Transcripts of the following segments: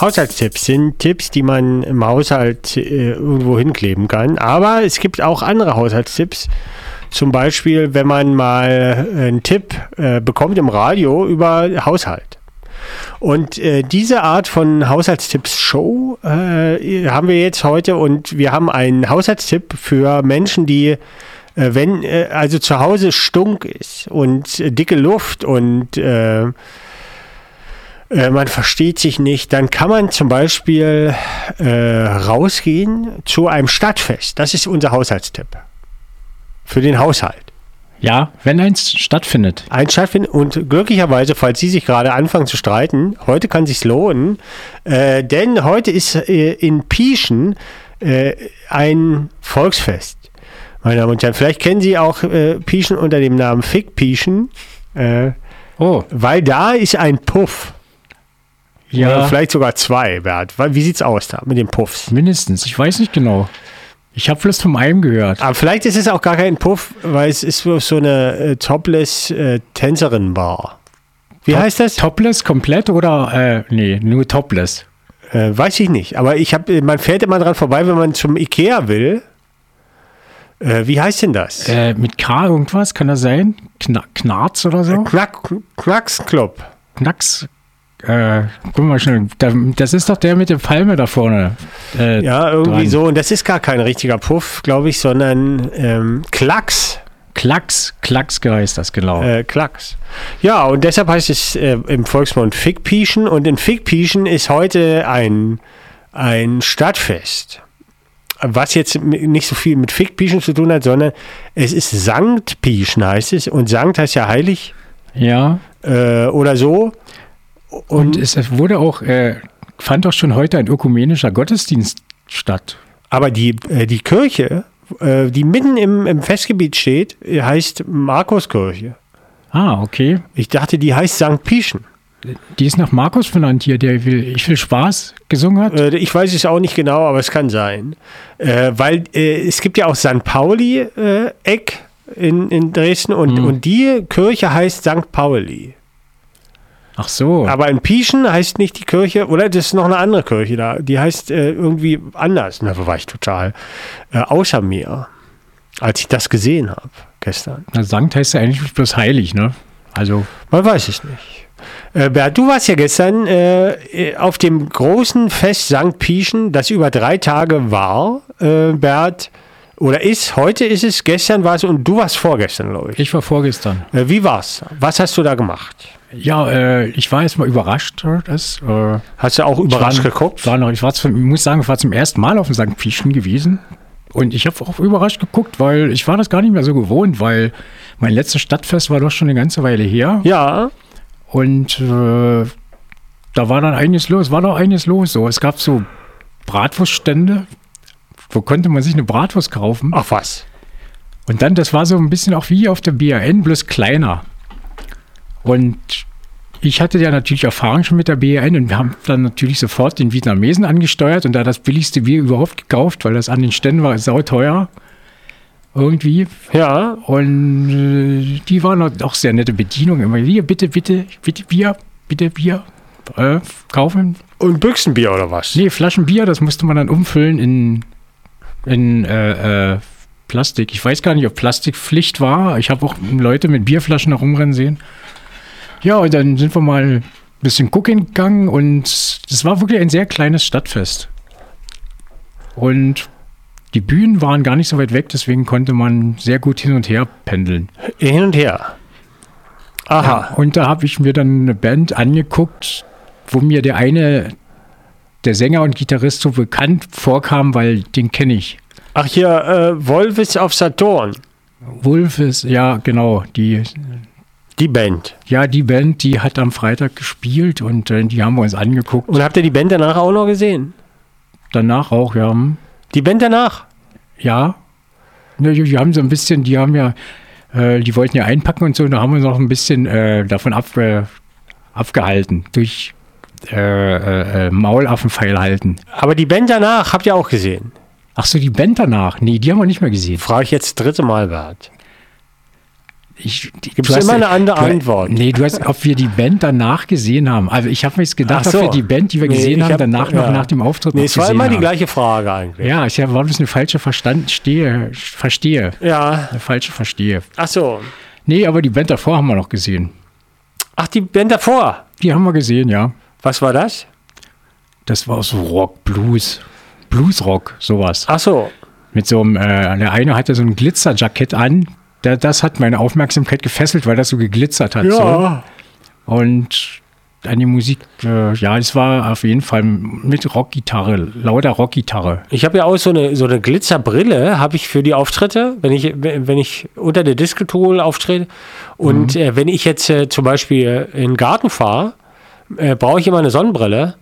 Haushaltstipps sind Tipps, die man im Haushalt irgendwo hinkleben kann. Aber es gibt auch andere Haushaltstipps. Zum Beispiel, wenn man mal einen Tipp bekommt im Radio über Haushalt. Und diese Art von Haushaltstipps-Show haben wir jetzt heute, und wir haben einen Haushaltstipp für Menschen, die, wenn also zu Hause Stunk ist und dicke Luft und man versteht sich nicht, dann kann man zum Beispiel rausgehen zu einem Stadtfest. Das ist unser Haushaltstipp für den Haushalt. Ja, wenn eins stattfindet. Und glücklicherweise, falls Sie sich gerade anfangen zu streiten, heute kann es sich lohnen, denn heute ist in Pieschen ein Volksfest. Meine Damen und Herren, vielleicht kennen Sie auch Pieschen unter dem Namen Fick-Pieschen, weil da ist ein Puff. Ja. Oder vielleicht sogar zwei, Bert. Wie sieht's aus da mit den Puffs? Mindestens, ich weiß nicht genau. Ich habe bloß von einem gehört. Aber vielleicht ist es auch gar kein Puff, weil es ist so eine Topless-Tänzerin-Bar. Wie heißt das? Topless komplett oder? Nee, nur Topless. Weiß ich nicht. Aber man fährt immer dran vorbei, wenn man zum Ikea will. Wie heißt denn das? Mit K irgendwas, kann das sein? Knarz oder so? Knacks Club. Knacks. Guck mal schnell, das ist doch der mit der Palme da vorne. Ja, irgendwie dran. so. Und das ist gar kein richtiger Puff, glaube ich, sondern Klacks. Klacks heißt das, genau. Klacks. Ja, und deshalb heißt es im Volksmund Fick-Pieschen. Und in Fick-Pieschen ist heute ein Stadtfest. Was jetzt nicht so viel mit Fick-Pieschen zu tun hat, sondern es ist Sankt Pieschen, heißt es. Und Sankt heißt ja heilig. Ja. Oder so. Und es wurde auch, fand auch schon heute ein ökumenischer Gottesdienst statt. Aber die Kirche, die mitten im Festgebiet steht, heißt Markuskirche. Ah, okay. Ich dachte, die heißt St. Pieschen. Die ist nach Markus benannt hier, der Ich will Spaß gesungen hat. Ich weiß es auch nicht genau, aber es kann sein. Weil es gibt ja auch St. Pauli-Eck in Dresden und die Kirche heißt St. Pauli. Ach so. Aber in Pieschen heißt nicht die Kirche, oder das ist noch eine andere Kirche da, die heißt irgendwie anders. Na, wo war ich total außer mir, als ich das gesehen habe gestern. Na, Sankt heißt ja eigentlich bloß heilig, ne? Also. Man weiß es nicht. Bert, du warst ja gestern auf dem großen Fest St. Pieschen, das über 3 Tage war, Bert. Oder heute ist es, gestern war es und du warst vorgestern, glaube ich. Ich war vorgestern. Wie war's? Was hast du da gemacht? Ja, ich war erstmal überrascht. Hast du auch überrascht geguckt? Ich muss sagen, ich war zum ersten Mal auf dem St. Pieschen gewesen. Und ich habe auch überrascht geguckt, weil ich war das gar nicht mehr so gewohnt, weil mein letztes Stadtfest war doch schon eine ganze Weile her. Ja. Und da war dann einiges los, So, es gab so Bratwurststände. Wo konnte man sich eine Bratwurst kaufen? Ach was. Und dann, das war so ein bisschen auch wie auf der BRN, bloß kleiner. Und ich hatte ja natürlich Erfahrung schon mit der BRN und wir haben dann natürlich sofort den Vietnamesen angesteuert und da das billigste Bier überhaupt gekauft, weil das an den Ständen war sauteuer. Irgendwie. Ja. Und die waren auch sehr nette Bedienung. Immer hier, bitte Bier, kaufen. Und Büchsenbier oder was? Nee, Flaschenbier, das musste man dann umfüllen in Plastik. Ich weiß gar nicht, ob Plastikpflicht war. Ich habe auch Leute mit Bierflaschen herumrennen sehen. Ja, und dann sind wir mal ein bisschen gucken gegangen und das war wirklich ein sehr kleines Stadtfest. Und die Bühnen waren gar nicht so weit weg, deswegen konnte man sehr gut hin und her pendeln. Hin und her. Aha. Ja, und da habe ich mir dann eine Band angeguckt, wo mir der Sänger und Gitarrist so bekannt vorkam, weil den kenne ich. Ach hier, Wolvis auf Saturn. Wolvis, ja genau, die Band. Ja, die Band, die hat am Freitag gespielt und die haben wir uns angeguckt. Und habt ihr die Band danach auch noch gesehen? Danach auch, ja. Die Band danach? Ja. Die haben so ein bisschen, die wollten ja einpacken und so, da haben wir noch ein bisschen davon abgehalten. Durch Maulaffenpfeil halten. Aber die Band danach habt ihr auch gesehen? Ach so, die Band danach? Nee, die haben wir nicht mehr gesehen. Frage ich jetzt das 3. Mal, Bert. Gibt es immer eine andere Antwort? Nee, du hast, ob wir die Band danach gesehen haben. Also ich habe mir jetzt gedacht, Ach so. ob wir die Band, die wir gesehen haben, danach noch nach dem Auftritt noch es war gesehen immer die haben. gleiche Frage eigentlich. Ja, ich war bloß eine falsche Verstehe. Ja. Eine falsche Verstehe. Ach so. Nee, aber die Band davor haben wir noch gesehen. Ach, die Band davor. Die haben wir gesehen, ja. Was war das? Das war so Rock, Bluesrock, sowas. Ach so. Mit so einem, der eine hatte so ein Glitzerjackett an. Das hat meine Aufmerksamkeit gefesselt, weil das so geglitzert hat. Ja. So. Und an die Musik, es war auf jeden Fall mit Rockgitarre, lauter Rockgitarre. Ich habe ja auch so eine Glitzerbrille, habe ich für die Auftritte, wenn ich unter der Disco-Tool auftrete. Und wenn ich jetzt zum Beispiel in den Garten fahre, brauche ich immer eine Sonnenbrille,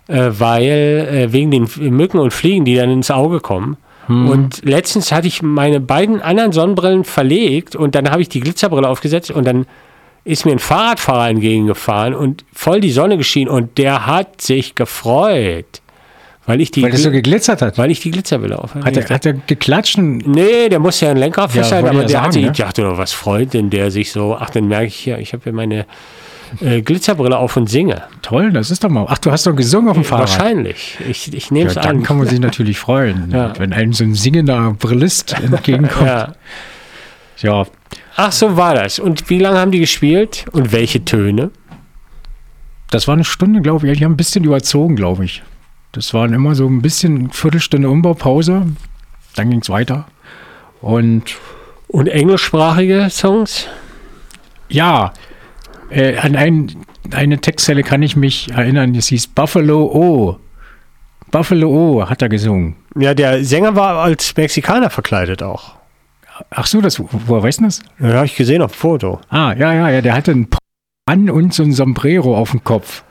weil wegen den Mücken und Fliegen, die dann ins Auge kommen. Und letztens hatte ich meine beiden anderen Sonnenbrillen verlegt und dann habe ich die Glitzerbrille aufgesetzt und dann ist mir ein Fahrradfahrer entgegengefahren und voll die Sonne geschienen und der hat sich gefreut, weil das so geglitzert hat. Weil ich die Glitzerbrille auf hatte. Hat er geklatscht? Nee, der musste ja ein Lenkrad festhalten, aber der hatte, ne? ich dachte, was freut denn der sich so? Ach, dann merke ich ich habe ja meine Glitzerbrille auf und singe. Toll, das ist doch mal. Ach, du hast doch gesungen auf dem Fahrrad. Wahrscheinlich. Ich nehme es an. Dann kann man sich natürlich freuen, wenn einem so ein singender Brillist entgegenkommt. Ja. Ach, so war das. Und wie lange haben die gespielt? Und welche Töne? Das war eine Stunde, glaube ich. Die haben ein bisschen überzogen, glaube ich. Das waren immer so ein bisschen Viertelstunde Umbaupause. Dann ging es weiter. Und englischsprachige Songs? Ja. An eine Textzeile kann ich mich erinnern. Es hieß Buffalo O. Buffalo O hat er gesungen. Ja, der Sänger war als Mexikaner verkleidet auch. Ach so, woher weißt du das? Ja, habe ich gesehen auf dem Foto. Ah, ja, der hatte einen Mann und so ein Sombrero auf dem Kopf.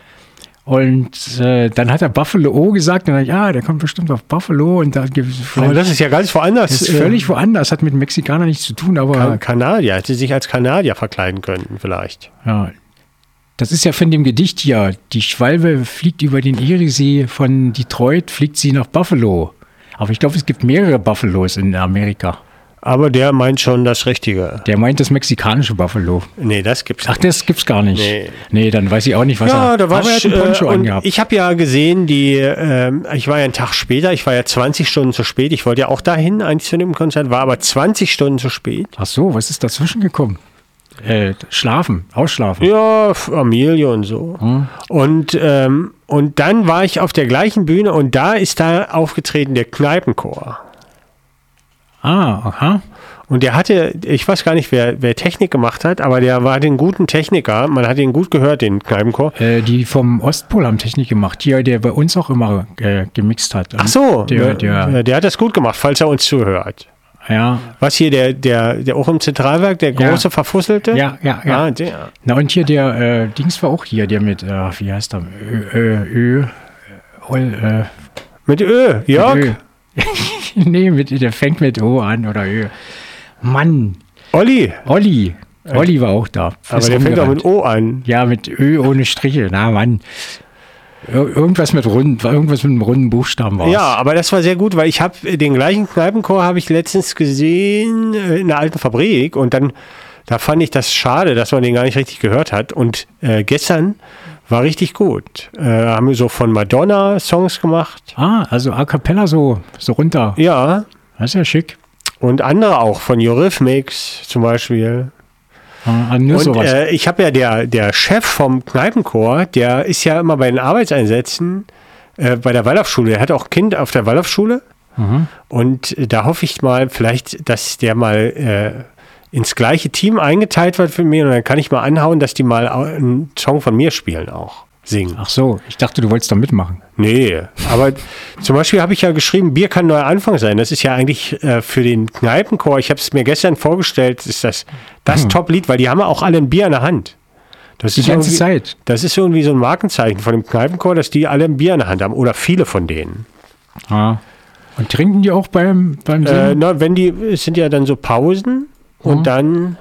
Und dann hat er Buffalo O gesagt und dann, der kommt bestimmt auf Buffalo. Und da aber das ist ja ganz woanders. Das ist völlig woanders, hat mit Mexikanern nichts zu tun, aber... Kanadier, hätte sich als Kanadier verkleiden können vielleicht. Ja, das ist ja von dem Gedicht hier. Die Schwalbe fliegt über den Eriesee, von Detroit fliegt sie nach Buffalo. Aber ich glaube, es gibt mehrere Buffalos in Amerika. Aber der meint schon das Richtige. Der meint das mexikanische Buffalo. Nee, das gibt's nicht. Ach, das gibt's gar nicht. Nee, dann weiß ich auch nicht, was da war er hat einen Poncho angehabt. Ich habe ja gesehen, ich war ja einen Tag später, ich war ja 20 Stunden zu spät. Ich wollte ja auch dahin, eigentlich zu dem Konzert, war aber 20 Stunden zu spät. Ach so, was ist dazwischen gekommen? Ausschlafen. Ja, Familie und so. Und dann war ich auf der gleichen Bühne und da ist da aufgetreten der Kneipenchor. Ah, aha. Und der hatte, ich weiß gar nicht, wer Technik gemacht hat, aber der war den guten Techniker. Man hat ihn gut gehört, den Kneipenchor. Die vom Ostpol haben Technik gemacht, der bei uns auch immer gemixt hat. Ach so, der hat das gut gemacht, falls er uns zuhört. Ja. Was hier, der auch im Zentralwerk, der große Verfusselte? Ja. Ah, der. Na und hier der Dings war auch hier, der mit, wie heißt der? Mit Ö, Jörg? Mit Ö. Nee, der fängt mit O an oder Ö. Mann. Olli war auch da. Aber der fängt auch mit O an. Ja, mit Ö ohne Striche. Na, Mann. Irgendwas mit einem runden Buchstaben war. Ja, aber das war sehr gut, weil ich habe den gleichen Kneipenchor habe ich letztens gesehen in der alten Fabrik und dann da fand ich das schade, dass man den gar nicht richtig gehört hat. Und gestern war richtig gut. Haben wir so von Madonna Songs gemacht. Ah, also A Cappella so runter. Ja. Das ist ja schick. Und andere auch, von Eurythmics zum Beispiel. Nur und sowas. Ich habe ja der Chef vom Kneipenchor, der ist ja immer bei den Arbeitseinsätzen bei der Waldorfschule. Der hat auch ein Kind auf der Waldorfschule. Und da hoffe ich mal vielleicht, dass der mal ins gleiche Team eingeteilt wird für mich und dann kann ich mal anhauen, dass die mal einen Song von mir spielen auch, singen. Ach so, ich dachte, du wolltest da mitmachen. Nee, aber zum Beispiel habe ich ja geschrieben, Bier kann neuer Anfang sein. Das ist ja eigentlich für den Kneipenchor, ich habe es mir gestern vorgestellt, ist das Top-Lied, weil die haben ja auch alle ein Bier in der Hand. Das die ganze Zeit. Das ist irgendwie so ein Markenzeichen von dem Kneipenchor, dass die alle ein Bier in der Hand haben oder viele von denen. Ah. Und trinken die auch beim Singen? Es sind ja dann so Pausen. Und dann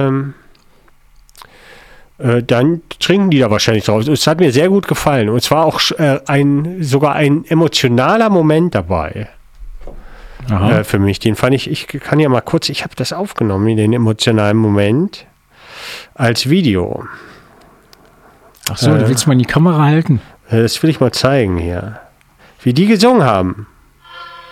trinken die da wahrscheinlich draus. Es hat mir sehr gut gefallen. Und es war auch sogar ein emotionaler Moment dabei. für mich. Den fand ich kann ja mal kurz, ich habe das aufgenommen, den emotionalen Moment, als Video. Ach so, du willst mal in die Kamera halten? Das will ich mal zeigen hier. Wie die gesungen haben.